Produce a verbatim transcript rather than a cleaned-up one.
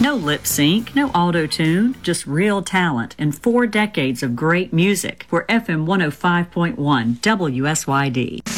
No lip sync, no auto-tune, just real talent and four decades of great music. We're F M one oh five point one W S Y D.